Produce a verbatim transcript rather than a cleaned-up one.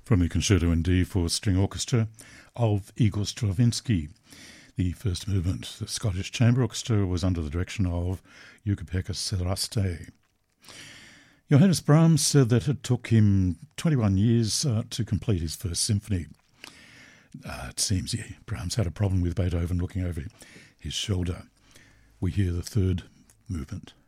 from the Concerto in D for String Orchestra of Igor Stravinsky. The first movement, the Scottish Chamber Orchestra, was under the direction of Jukka-Pekka Saraste. Johannes Brahms said that it took him twenty-one years uh, to complete his first symphony. Uh, it seems yeah, Brahms had a problem with Beethoven looking over his shoulder. We hear the third movement.